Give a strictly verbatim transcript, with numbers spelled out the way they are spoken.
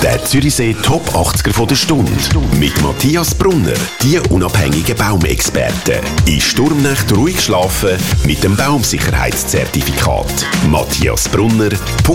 Der Zürichsee Top achtziger von der Stunde. Mit Matthias Brunner, die unabhängigen Baumexperten. In Sturmnacht ruhig schlafen mit dem Baumsicherheitszertifikat. matthias brunner punkt